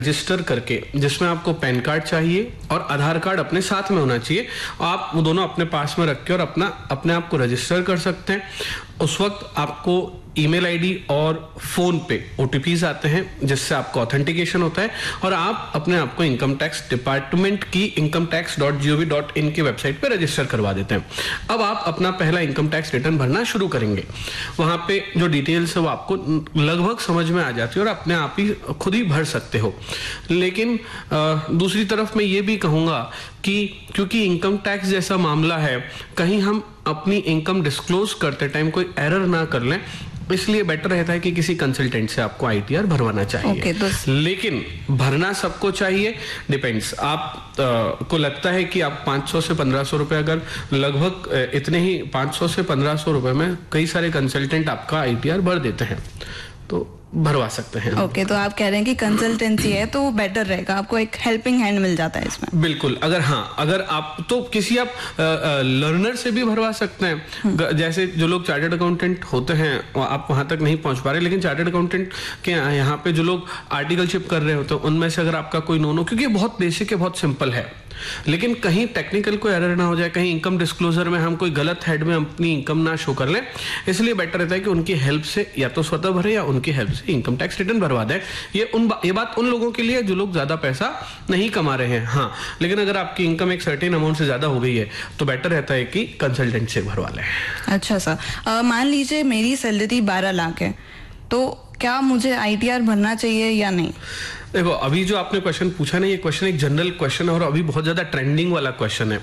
Register करके, जिसमें आपको पैन कार्ड चाहिए और आधार कार्ड अपने साथ में होना चाहिए। आप वो दोनों अपने पास में रख के और अपने आप को रजिस्टर कर सकते हैं। उस वक्त आपको ईमेल आईडी और फोन पे ओटीपीज आते हैं, जिससे आपको ऑथेंटिकेशन होता है और आप अपने आप को इनकम टैक्स डिपार्टमेंट की incometax.gov.in की वेबसाइट पे रजिस्टर करवा देते हैं। अब आप अपना पहला इनकम टैक्स रिटर्न भरना शुरू करेंगे। वहां पे जो डिटेल्स है वो आपको लगभग समझ में आ जाती है और अपने आप ही खुद ही भर सकते हो। लेकिन दूसरी तरफ मैं ये भी कहूंगा कि क्योंकि इनकम टैक्स जैसा मामला है, कहीं हम अपनी इनकम डिस्क्लोज करते टाइम कोई एरर ना कर लें, इसलिए बेटर रहता है कि किसी कंसल्टेंट से आपको आईटीआर भरवाना चाहिए। लेकिन भरना सबको चाहिए, डिपेंड्स। आप को लगता है कि आप 500 से 1500 रुपए, अगर लगभग इतने ही 500 से 1500 रुपए में कई सारे कंसल्टेंट आपका आईटीआर भर देते हैं, तो भरवा सकते हैं। ओके, तो आप कह रहे हैं कि कंसल्टेंसी है तो बेटर रहेगा, आपको एक हेल्पिंग हैंड मिल जाता है इसमें। बिल्कुल। अगर आप तो किसी आप लर्नर से भी भरवा सकते हैं। जैसे जो लोग चार्टर्ड अकाउंटेंट होते हैं, आप वहां तक नहीं पहुंच पा रहे, लेकिन चार्टर्ड अकाउंटेंट के यहाँ पे जो लोग आर्टिकलशिप कर रहे होते हैं, उनमें से अगर आपका कोई नो, क्योंकि बहुत बेसिक है, बहुत सिंपल है, लेकिन कहीं टेक्निकल कोई एरर ना हो जाए, कहीं इनकम डिस्क्लोजर में हम कोई गलत हेड में अपनी इनकम ना शो कर लें, इसलिए बेटर रहता है कि उनकी हेल्प से या तो स्वतः भरे या उनकी हेल्प से इनकम टैक्स रिटर्न भरवा दें। ये बात उन लोगों के लिए जो लोग ज्यादा पैसा नहीं कमा रहे हैं। हाँ, लेकिन अगर आपकी इनकम एक सर्टेन अमाउंट से ज्यादा हो गई है तो बेटर रहता है कि कंसल्टेंट से भरवा लें। अच्छा सर, मान लीजिए मेरी सैलरी 12 लाख है, तो क्या मुझे आईटीआर भरना चाहिए या नहीं? देखो, अभी जो आपने क्वेश्चन पूछा ना, ये क्वेश्चन एक जनरल क्वेश्चन है और अभी बहुत ज्यादा ट्रेंडिंग वाला क्वेश्चन है।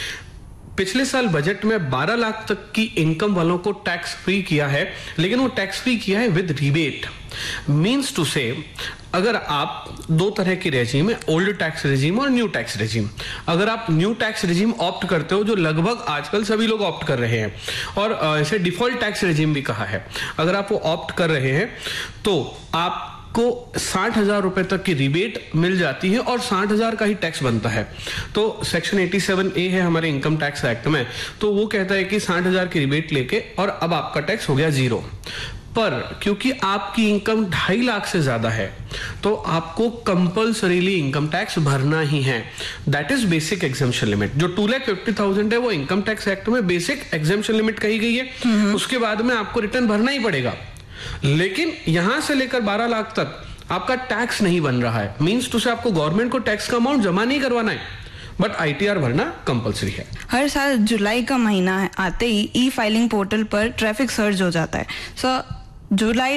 पिछले साल बजट में 12 लाख तक की इनकम वालों को टैक्स फ्री किया है, लेकिन वो टैक्स फ्री किया है विद रिबेट। मीन्स टू से, अगर आप दो तरह की रेजिम है, ओल्ड टैक्स रेजिम और न्यू टैक्स रेजिम। अगर आप न्यू टैक्स रेजिम ऑप्ट करते हो, जो लगभग आजकल सभी लोग ऑप्ट कर रहे हैं, और इसे डिफॉल्ट टैक्स रेजिम भी कहा है, अगर आप वो ऑप्ट कर रहे हैं तो आप को 60,000 रुपए तक की रिबेट मिल जाती है और 60,000 का ही टैक्स बनता है। तो सेक्शन 87A है हमारे इनकम टैक्स एक्ट में, तो वो कहता है कि 60,000 की रिबेट लेके और अब आपका टैक्स हो गया 0। पर क्योंकि आपकी इनकम 2.5 लाख से ज्यादा है, तो आपको कंपल्सरीली इनकम टैक्स भरना ही है। That is basic exemption limit. जो 2,50,000 है वो इनकम टैक्स एक्ट में बेसिक एग्जेम्पशन लिमिट कही गई है। उसके बाद में आपको रिटर्न भरना ही पड़ेगा, लेकिन यहां से लेकर 12 लाख तक आपका टैक्स नहीं बन रहा है। मींस टू से आपको गवर्नमेंट को टैक्स का अमाउंट जमा नहीं करवाना है, बट आईटीआर भरना कंपलसरी है। हर साल जुलाई का महीना आते ही ई फाइलिंग पोर्टल पर ट्रैफिक सर्ज हो जाता है। सो जुलाई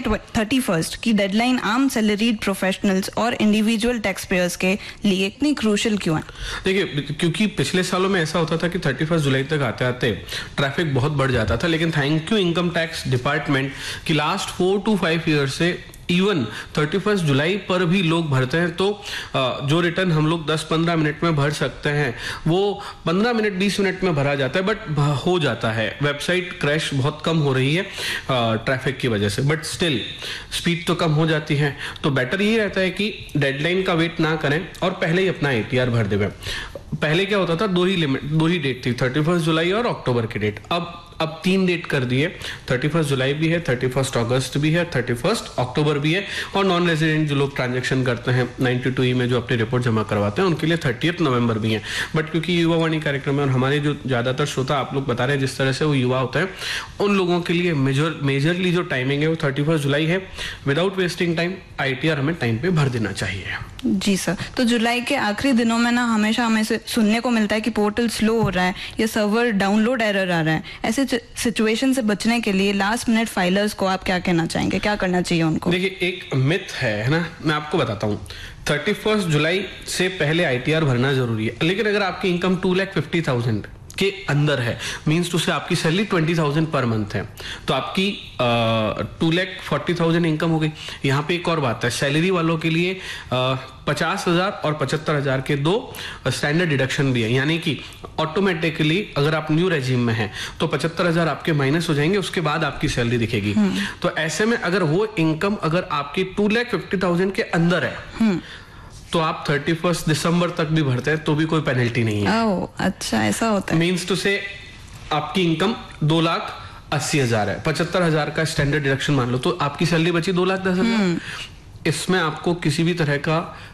31 की डेडलाइन आम सैलरीड प्रोफेशनल्स और इंडिविजुअल टैक्स पेयर्स के लिए इतनी क्रूशियल क्यों है? देखिए, क्योंकि पिछले सालों में ऐसा होता था कि 31 जुलाई तक आते आते ट्रैफिक बहुत बढ़ जाता था, लेकिन thank you income tax department की लास्ट 4 to 5 ईयर्स से इवन 31 जुलाई पर भी लोग भरते हैं। तो जो रिटर्न हम लोग 10-15 मिनट में भर सकते हैं, वो 15 मिनट 20 मिनट में भरा जाता है, बट हो जाता है। वेबसाइट क्रैश बहुत कम हो रही है ट्रैफिक की वजह से, बट स्टिल स्पीड तो कम हो जाती है। तो बेटर यही रहता है कि डेडलाइन का वेट ना करें और पहले ही अपना आईटीआर भर दें। पहले क्या होता था, दो ही डेट थी, 31 जुलाई और अक्टूबर की डेट। अब 3 डेट कर दिए, 31 जुलाई भी है, 31 अगस्त भी है, 31 अक्टूबर भी है, और नॉन रेजिडेंट जो लोग ट्रांजैक्शन करते हैं 92E में जो अपनी रिपोर्ट जमा करवाते हैं, उनके लिए 30 नवंबर भी है। बट क्योंकि युवा वाणी कार्यक्रम है और हमारे जो ज्यादातर श्रोता आप लोग बता रहे हैं जिस तरह से वो युवा होता है, उन लोगों के लिए मेजरली जो टाइमिंग है वो 31 जुलाई है। विदाउट वेस्टिंग टाइम आईटीआर हमें टाइम पे भर देना चाहिए। जी सर, तो जुलाई के आखिरी दिनों में ना हमेशा हमें से सुनने को मिलता है कि पोर्टल स्लो हो रहा है या सर्वर डाउनलोड एरर आ रहा है। ऐसे सिचुएशन से बचने के लिए लास्ट मिनट फाइलर्स को आप क्या कहना चाहेंगे, क्या करना चाहिए उनको? देखिए, एक मिथ है ना, मैं आपको बताता हूँ। 31 जुलाई से पहले आईटीआर भरना जरूरी है, लेकिन अगर आपकी इनकम 2,50,000 के अंदर है, मींस टू से आपकी सैलरी 20,000 पर मंथ है, तो आपकी 2,40,000 इनकम हो गई। यहाँ पे एक और बात है, सैलरी वालों के लिए 50,000 और 75,000 के 2 स्टैंडर्ड डिडक्शन भी है, यानी कि ऑटोमेटिकली अगर आप न्यू रेजिम में हैं तो 75,000 आपके माइनस हो जाएंगे, उसके बाद आपकी सैलरी दिखेगी। तो ऐसे में अगर वो इनकम अगर आपकी 2,50,000 के अंदर है, तो आप 31 दिसंबर तक भी भरते हैं तो भी कोई पेनल्टी नहीं है। ओह, अच्छा, ऐसा होता है। मीन्स टू से आपकी इनकम 2,80,000 है, 75,000 का स्टैंडर्ड डिडक्शन मान लो, तो आपकी सैलरी बची 2,10,000। इसमें आपको किसी भी तरह का